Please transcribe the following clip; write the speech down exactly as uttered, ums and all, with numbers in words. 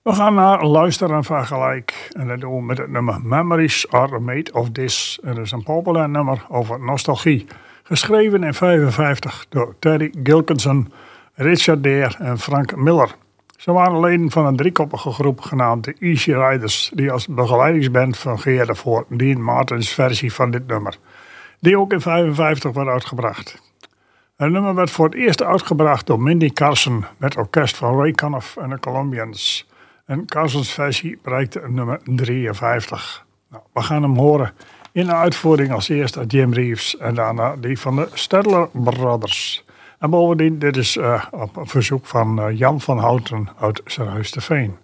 We gaan naar luisteren van gelijk. En dat doen we met het nummer Memories Are Made of This. En dat is een populair nummer over nostalgie. Geschreven in vijfenvijftig door Terry Gilkinson, Richard Dare en Frank Miller. Ze waren leden van een driekoppige groep genaamd de Easy Riders, die als begeleidingsband fungeerde voor Dean Martins versie van dit nummer, die ook in vijfenvijftig werd uitgebracht. Het nummer werd voor het eerst uitgebracht door Mindy Carson met orkest van Ray Conniff en de Colombians. En Carsons versie bereikte nummer drieënvijftig. Nou, we gaan hem horen in de uitvoering als eerst uit Jim Reeves en daarna die van de Stadler Brothers. En bovendien, dit is uh, op een verzoek van uh, Jan van Houten uit Serhuis te Veen.